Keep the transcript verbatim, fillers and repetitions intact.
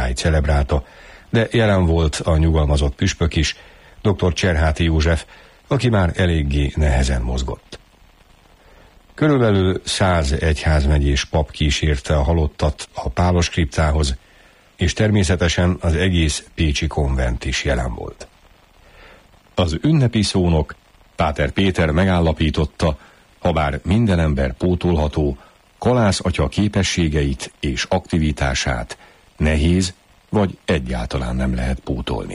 király celebrálta, de jelen volt a nyugalmazott püspök is, dr. Cserháti József, aki már eléggé nehezen mozgott. Körülbelül száz egyházmegyés pap kísérte a halottat a pálos kriptához, és természetesen az egész pécsi konvent is jelen volt. Az ünnepi szónok Páter Péter megállapította, habár minden ember pótolható, Kalász atya képességeit és aktivitását nehéz vagy egyáltalán nem lehet pótolni.